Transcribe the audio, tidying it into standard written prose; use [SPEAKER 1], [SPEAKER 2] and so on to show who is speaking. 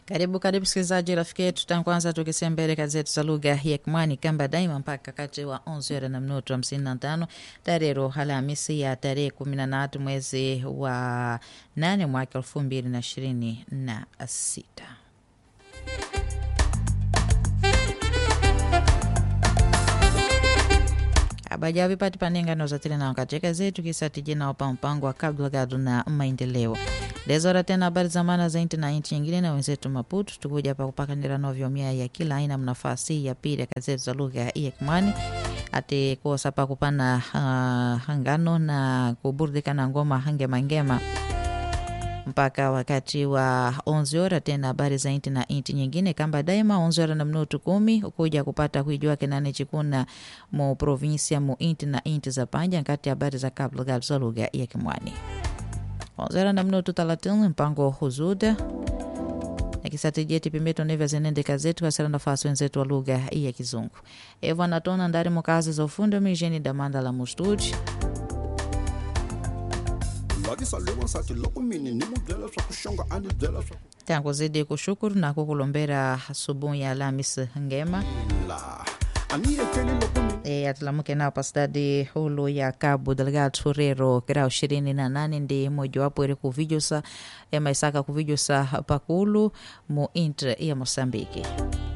[SPEAKER 1] Karibu msikilizaji, rafiki yetu. Kwanza tukisema mbele gazeti za lugha ya Kimwani kamba daima mpaka kati wa 11:55 tarero Alhamisi ya tarehe 13 mwezi wa 8 mwaka 2026. Abajavi pati panengano za tena wakati gazeti kisati jina wa mpango wa kabla gadu na maendeleo. Lezora tena habari za maana za na nchi nyingine na wenzetu Maputo. Tukuja hapa kupakanira novyo mia ya kila aina mnafasi ya pili ya gazeti za lugha ya Kimwani. Ate kosa pa kupana hangano na kuburudika na ngoma ngema mpaka wakati wa 11 tena habari za na nchi nyingine kamba daima 11 na minuto 10 ukuja kupata kujua kenane chikuna mu provinsia mu inti na inti za panja kati habari za kabla za lugha ya Kimwani. 11 na minuto 30 mpango huzuda na kisatijeti pimeto neve zenende gazeti kwa sera nafasi wenzetu wa lugha ya Kizungu. Eva natona ndari mukazi za ufundo mijeni damanda la mustuji tangu zidi kushukuru na kukulombera asubuhi ya Alhamisi ngema atulamuke nao pastadi hulu ya Cabo Delgado Furero grau 28 ndi moja wapo iri kuvijusa maisaka kuvijusa pakulu mu intre ya Mosambiki.